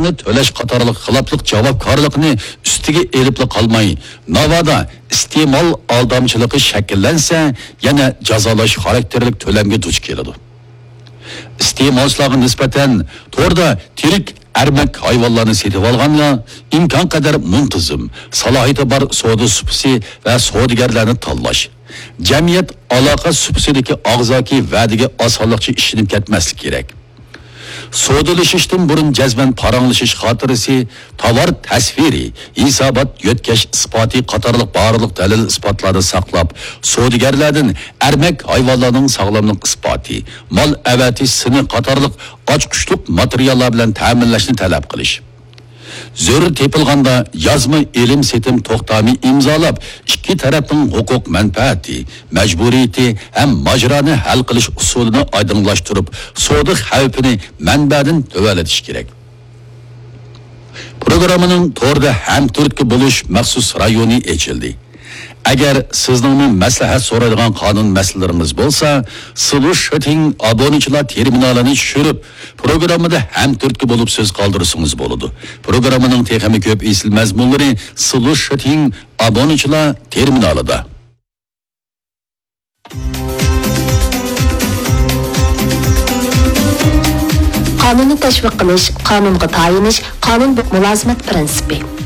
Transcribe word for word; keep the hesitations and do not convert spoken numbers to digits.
soliqlarni to'lash qatorliq xiloflik javobgarlikni ustiga elib qolmay, navoda iste'mol aldamchiligi shakllansa, yana jazolash xarakterlik to'lamga duch keladi. Iste'molchilarga nisbatan to'rda tirik ermak hayvonlarni setib olganlar imkon qadar muntazam, salohiyati bor savdo supisi va savdogarlarni tanlash. Jamiyat aloqa supisidagi og'zaki va'daga osonlikcha ishinib ketmaslik kerak. Savdolashishdan burun jazman paranglashish xotirasi, tovar tasviri, hisobot, yotkash isboti qatorliq barliq dalil isbotlarni saqlab, savdogarlardan ermak hayvonlarning sog'lomlik isboti, mol avatisini qatorliq ochqushliq materiallar bilan ta'minlashni talab qilish. Zörür tepilganda yazma ilim setim to'xtami imzolab, ikki tarafning huquq manfaati, majburiyati ham majrani hal qilish usulini oydinlashtirib, savdo xavfini manbadan to'valatish kerak. Programmaning to'rda ham turtki bo'lish maxsus rayoni ochildi. Agar sizning maslahat so'raydigan qonun masalalaringiz bo'lsa, Solution obunachilar terminalini tushirib, programmada ham turtki bo'lib so'z qoldirsangiz bo'ladi. Programmaning texnik ko'p esil mazmunlari Solution obunachilar terminalida. Qonunni tashviq qilish, qonunga tayinish, qonun bu mulozimat prinsipi.